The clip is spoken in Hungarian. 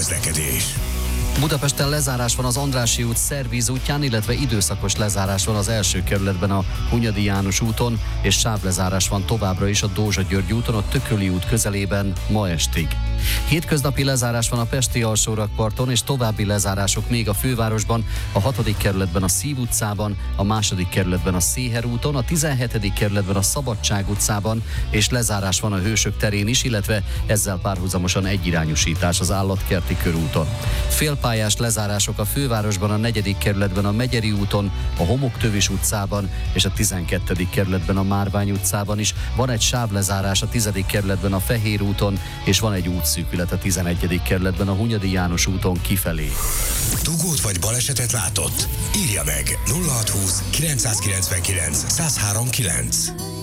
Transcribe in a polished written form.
közlekedés. Budapesten lezárás van az Andrássy út Szervíz útján, illetve időszakos lezárás van az első kerületben a Hunyadi János úton, és sávlezárás van továbbra is a Dózsa-György úton, a Tököli út közelében ma estig. Hétköznapi lezárás van a Pesti alsórakparton, és további lezárások még a fővárosban, a 6. kerületben a Szív utcában, a 2. kerületben a Széher úton, a 17. kerületben a Szabadság utcában, és lezárás van a Hősök terén is, illetve ezzel párhuzamosan egyirányosítás az Állatkerti körúton. Félpályás lezárások a fővárosban, a 4. kerületben a Megyeri úton, a Homoktövis utcában és a 12. kerületben a Márvány utcában is. Van egy sávlezárás a 10. kerületben a Fehér úton, és van egy útszűkület a 11. kerületben a Hunyadi János úton kifelé. Dugót vagy balesetet látott? Írja meg 0620 999 1039.